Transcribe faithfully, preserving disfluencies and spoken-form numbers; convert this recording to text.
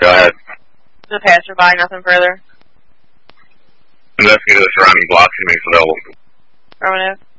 Go ahead. The passerby, nothing further. Investigate the surrounding blocks and make available. Affirmative.